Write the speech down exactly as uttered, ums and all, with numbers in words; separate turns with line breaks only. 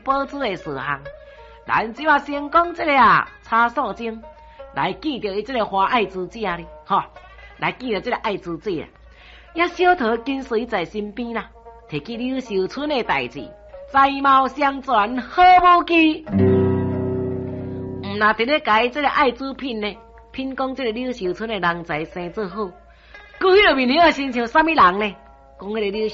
保持的事项。咱只要先讲这个啊，查素贞来见到伊这个花爱之者哩，吼，来见到这个爱之者啊，也小桃跟随在身边啦，提起柳秀春的代志，在貌相传，好无忌。唔那伫咧改这个爱之品呢，品讲这个柳秀春的人才生做好，故迄个面了亲像啥物人呢？讲迄个柳